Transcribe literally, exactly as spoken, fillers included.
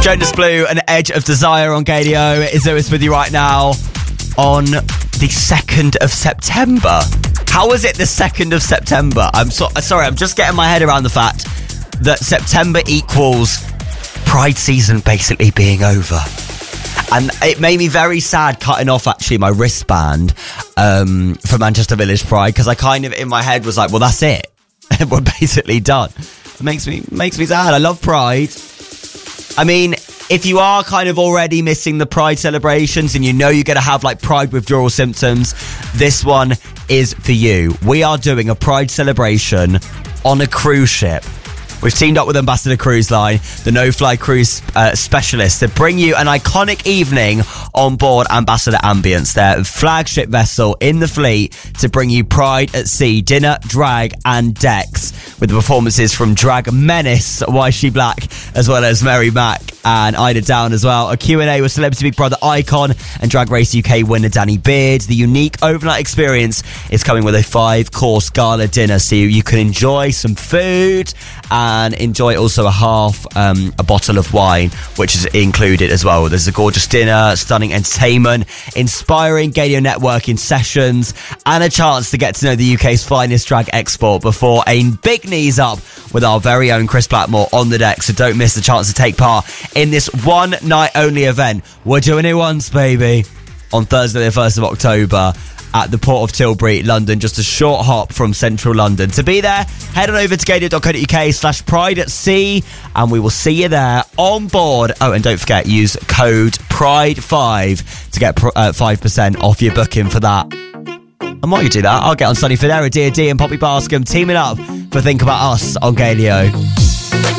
Jonas Blue and Edge of Desire on Gadio. Izzo is with you right now on the second of September. How was it the second of September? I'm so, sorry, I'm just getting my head around the fact that September equals Pride season basically being over. And it made me very sad cutting off actually my wristband um, for Manchester Village Pride, because I kind of in my head was like, well, that's it. We're basically done. It makes me makes me sad. I love Pride. I mean, if you are kind of already missing the Pride celebrations and you know you're going to have like Pride withdrawal symptoms, this one is for you. We are doing a Pride celebration on a cruise ship. We've teamed up with Ambassador Cruise Line, the no-fly cruise uh, specialists, to bring you an iconic evening on board Ambassador Ambience, their flagship vessel in the fleet, to bring you Pride at Sea, dinner, drag and decks, with the performances from Drag Menace, Why She Black, as well as Mary Mack and Ida Down as well. A Q and A with Celebrity Big Brother icon and Drag Race U K winner Danny Beard. The unique overnight experience is coming with a five-course gala dinner, so you can enjoy some food and enjoy also a half um, a bottle of wine, which is included as well. There's a gorgeous dinner, stunning entertainment, inspiring Gadio networking sessions, and a chance to get to know the U K's finest drag export before a big knees up with our very own Chris Blackmore on the deck. So don't miss the chance to take part in this one night only event. We're doing it once, baby, on Thursday the first of October at the Port of Tilbury, London, just a short hop from central London. To be there, head on over to gadio.co.uk slash pride at sea, and we will see you there on board. Oh, and don't forget, use code pride five to get uh, five percent off your booking for that. And while you do that, I'll get on Sunny Federa, Dear D and Poppy Bascom teaming up for Think About Us on Gadio.